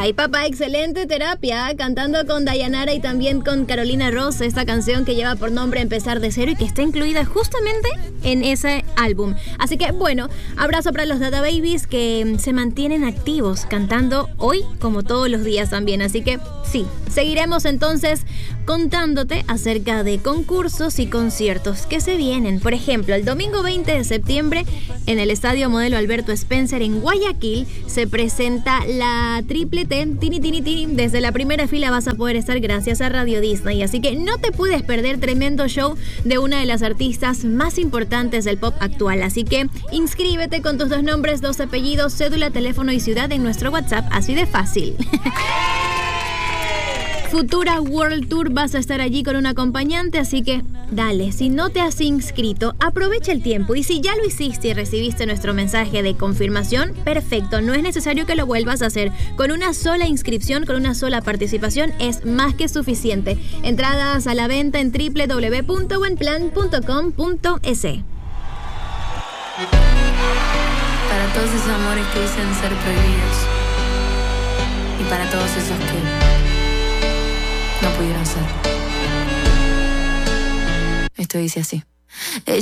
Ay, papá, excelente terapia, cantando con Dayanara y también con Carolina Ross, esta canción que lleva por nombre Empezar de Cero y que está incluida justamente en ese álbum. Así que, bueno, abrazo para los Dada Babies que se mantienen activos cantando hoy como todos los días también. Así que, sí, seguiremos entonces contándote acerca de concursos y conciertos que se vienen. Por ejemplo, el domingo 20 de septiembre en el Estadio Modelo Alberto Spencer en Guayaquil se presenta la Triple T, Tini Tini Tini. Desde la primera fila vas a poder estar gracias a Radio Disney, así que no te puedes perder tremendo show de una de las artistas más importantes del pop actual. Así que inscríbete con tus 2 nombres, 2 apellidos, cédula, teléfono y ciudad en nuestro WhatsApp, así de fácil. Futura World Tour, vas a estar allí con un acompañante, así que dale, si no te has inscrito, aprovecha el tiempo, y si ya lo hiciste y recibiste nuestro mensaje de confirmación, perfecto, no es necesario que lo vuelvas a hacer. Con una sola inscripción, con una sola participación es más que suficiente. Entradas a la venta en www.buenplan.com.es. Para todos esos amores que dicen ser prohibidos, y para todos esos que no pudieron ser. Esto dice así.